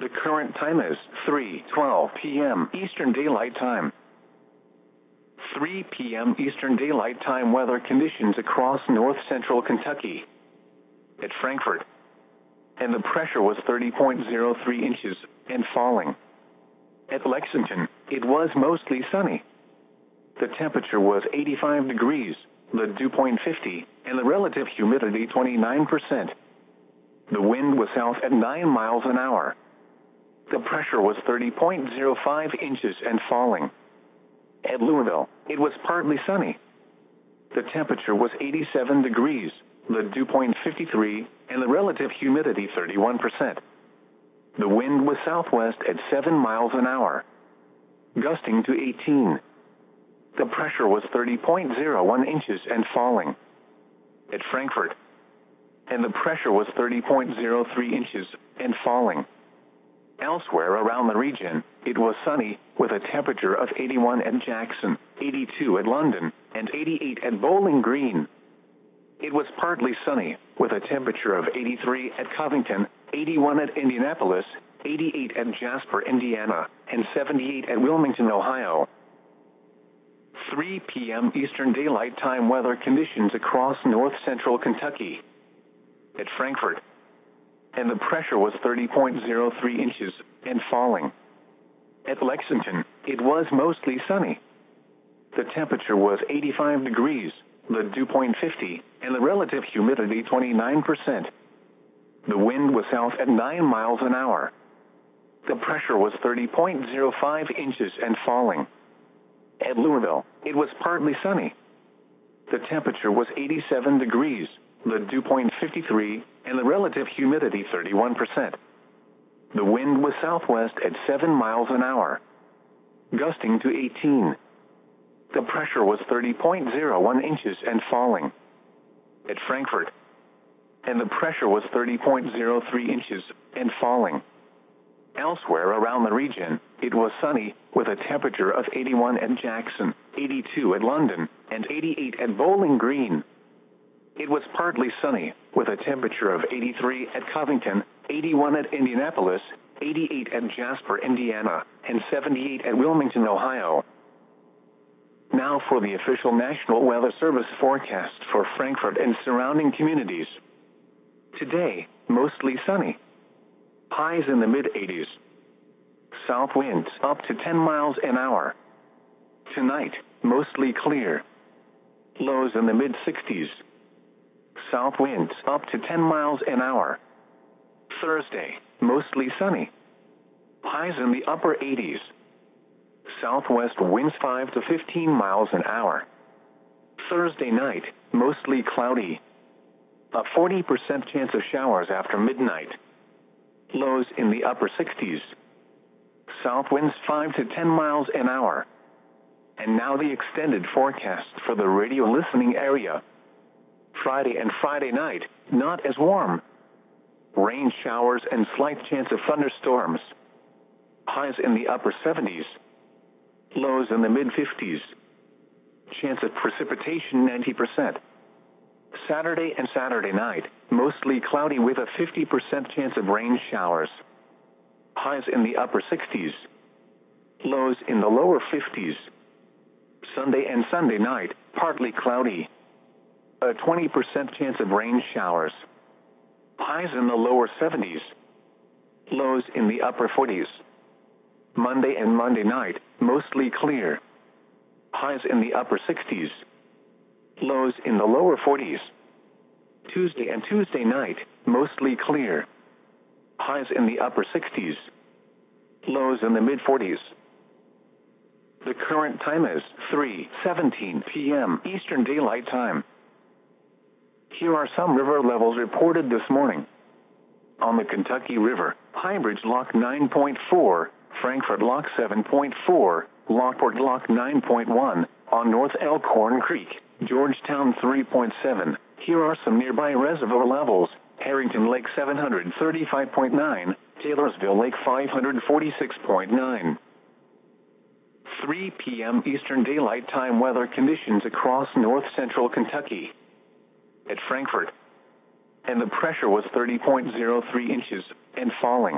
The current time is 3:12 p.m. Eastern Daylight Time. 3 p.m. Eastern Daylight Time weather conditions across north-central Kentucky. At Frankfort. And the pressure was 30.03 inches and falling. At Lexington, it was mostly sunny. The temperature was 85 degrees, the dew point 50, and the relative humidity 29%. The wind was south at 9 miles an hour. The pressure was 30.05 inches and falling. At Louisville, it was partly sunny. The temperature was 87 degrees, the dew point 53, and the relative humidity 31%. The wind was southwest at 7 miles an hour, gusting to 18. The pressure was 30.01 inches and falling. At Frankfort. And the pressure was 30.03 inches and falling. Elsewhere around the region, it was sunny, with a temperature of 81 at Jackson, 82 at London, and 88 at Bowling Green. It was partly sunny, with a temperature of 83 at Covington, 81 at Indianapolis, 88 at Jasper, Indiana, and 78 at Wilmington, Ohio. 3 p.m. Eastern Daylight Time weather conditions across north-central Kentucky. At Frankfort. And the pressure was 30.03 inches and falling. At Lexington, it was mostly sunny. The temperature was 85 degrees, the dew point 50, and the relative humidity 29%. The wind was south at 9 miles an hour. The pressure was 30.05 inches and falling. At Louisville, it was partly sunny. The temperature was 87 degrees, the dew point 53, and the relative humidity 31%. The wind was southwest at 7 miles an hour, gusting to 18. The pressure was 30.01 inches and falling. At Frankfort. And the pressure was 30.03 inches and falling. Elsewhere around the region, it was sunny, with a temperature of 81 at Jackson, 82 at London, and 88 at Bowling Green. It was partly sunny, with a temperature of 83 at Covington, 81 at Indianapolis, 88 at Jasper, Indiana, and 78 at Wilmington, Ohio. Now for the official National Weather Service forecast for Frankfort and surrounding communities. Today, mostly sunny. Highs in the mid-80s. South winds up to 10 miles an hour. Tonight, mostly clear. Lows in the mid-60s. South winds up to 10 miles an hour. Thursday, mostly sunny. Highs in the upper 80s. Southwest winds 5 to 15 miles an hour. Thursday night, mostly cloudy. A 40% chance of showers after midnight. Lows in the upper 60s. South winds 5 to 10 miles an hour. And now the extended forecast for the radio listening area. Friday and Friday night, not as warm. Rain showers and slight chance of thunderstorms. Highs in the upper 70s. Lows in the mid-50s. Chance of precipitation 90%. Saturday and Saturday night, mostly cloudy with a 50% chance of rain showers. Highs in the upper 60s. Lows in the lower 50s. Sunday and Sunday night, partly cloudy. A 20% chance of rain showers. Highs in the lower 70s. Lows in the upper 40s. Monday and Monday night, mostly clear. Highs in the upper 60s. Lows in the lower 40s. Tuesday and Tuesday night, mostly clear. Highs in the upper 60s. Lows in the mid-40s. The current time is 3:17 p.m. Eastern Daylight Time. Here are some river levels reported this morning. On the Kentucky River, Highbridge Lock 9.4, Frankfort Lock 7.4, Lockport Lock 9.1, on North Elkhorn Creek, Georgetown 3.7. Here are some nearby reservoir levels. Harrington Lake 735.9, Taylorsville Lake 546.9. 3 p.m. Eastern Daylight Time weather conditions across north-central Kentucky. At Frankfort. And the pressure was 30.03 inches and falling.